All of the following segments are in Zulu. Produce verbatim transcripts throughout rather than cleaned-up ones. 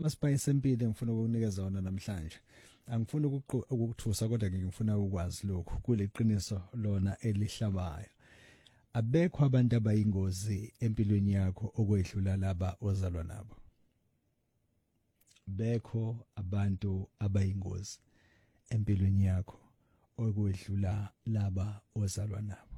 khona sipaye sempile ngifuna ukukunikeza wona namhlanje. Angifuni ukukuthusa kodwa ngifuna ukwazi lokho kuleqiniso lona elihlabayo. Abekho abantu abayingozi empilweni yakho okwedlula laba ozalwa nabo. Bekho abantu abayingozi empilweni yakho okwedlula laba ozalwa nabo.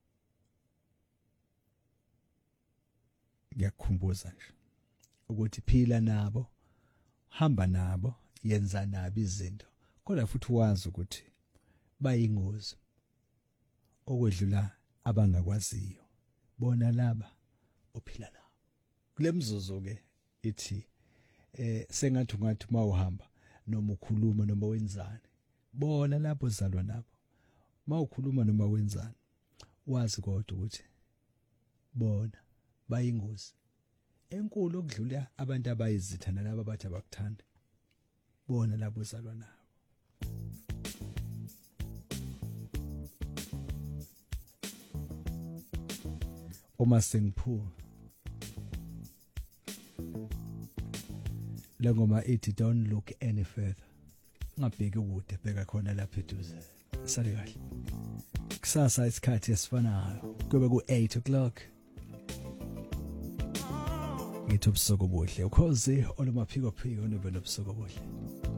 Ngiyakukhumbuza nje ukuthi phila nabo, hamba nabo, yenza nabo izinto, kodwa futhi wazi ukuthi bayingozi okwedlula abangakwaziyo bona laba ophila nabo. Kule mzuzu ke ithi eh sengathi ungathi mawuhamba noma ukhuluma noma wenzani, bona lapho ozalwa nabo, mawukhuluma noma wenzani, wazi kodwa ukuthi bona bayingozi enkulu okudlula abantu abayizitha nalabo abathi abakuthanda, bona labo ozalwa nabo. Uma Sengpho la ngoma ithi don't look any further, ungabheki kude, bheka khona lapha eduze. Sale kahle. Kusasa isikhathi esifanayo kube ku eight o'clock. Ngithi ubusuku obuhle, ukhozi olumaphiko phiko nobe nobusuku obuhle.